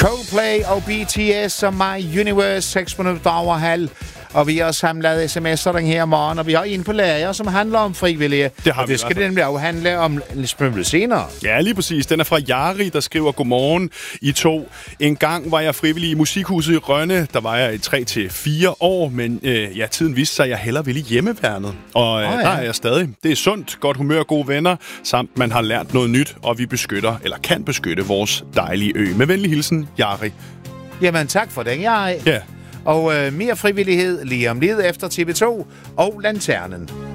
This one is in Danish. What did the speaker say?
Coldplay og BTS og My Universe 6 minutter over halv. Og vi har samlet sms'er den her morgen, og vi har en på lager, som handler om frivillige. Det skal det nemlig afhandle om lidt senere. Ja, lige præcis. Den er fra Jari, der skriver: Godmorgen, I to. En gang var jeg frivillig i Musikhuset i Rønne. Der var jeg i 3-4 år, men tiden viste sig, at jeg hellere ville i hjemmeværnet. Og der er jeg stadig. Det er sundt, godt humør og gode venner, samt man har lært noget nyt, og vi beskytter, eller kan beskytte, vores dejlige ø. Med venlig hilsen, Jari. Jamen, tak for den, Jari. Ja. Og mere frivillighed lige om lidt efter TV2 og Lanternen.